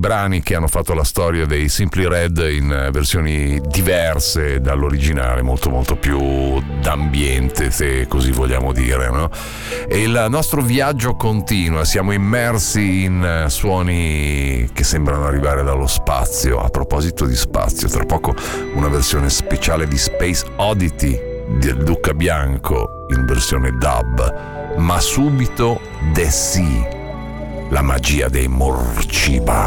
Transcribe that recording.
brani che hanno fatto la storia dei Simply Red in versioni diverse dall'originale, molto molto più d'ambiente, se così vogliamo dire, no? E il nostro viaggio continua, siamo immersi in suoni che sembrano arrivare dallo spazio. A proposito di spazio, tra poco una versione speciale di Space Oddity del Duca Bianco in versione dub, ma subito The Sea, la magia dei Morciba.